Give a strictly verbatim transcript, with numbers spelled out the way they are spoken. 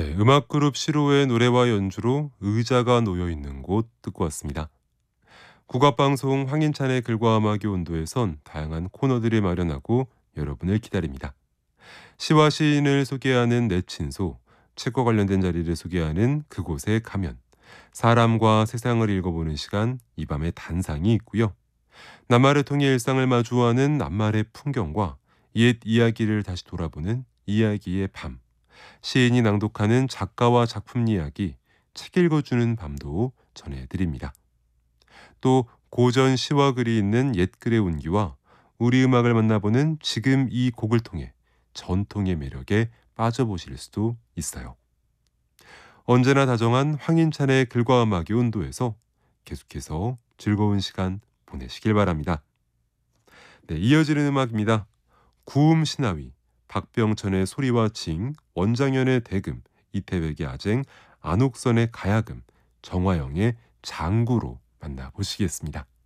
네, 음악그룹 시로의 노래와 연주로 의자가 놓여 있는 곳 듣고 왔습니다. 국악방송 황인찬의 글과 음악의 온도에선 다양한 코너들이 마련하고 여러분을 기다립니다. 시와 시인을 소개하는 내친소, 책과 관련된 자리를 소개하는 그곳에 가면, 사람과 세상을 읽어보는 시간, 이 밤의 단상이 있고요. 낱말을 통해 일상을 마주하는 낱말의 풍경과 옛 이야기를 다시 돌아보는 이야기의 밤, 시인이 낭독하는 작가와 작품 이야기, 책 읽어주는 밤도 전해드립니다. 또 고전 시와 글이 있는 옛글의 온기와 우리 음악을 만나보는 지금 이 곡을 통해 전통의 매력에 빠져보실 수도 있어요. 언제나 다정한 황인찬의 글과 음악의 온도에서 계속해서 즐거운 시간 보내시길 바랍니다. 네, 이어지는 음악입니다. 구음 신하위, 박병천의 소리와 징, 원장현의 대금, 이태백의 아쟁, 안옥선의 가야금, 정화영의 장구로 만나보시겠습니다.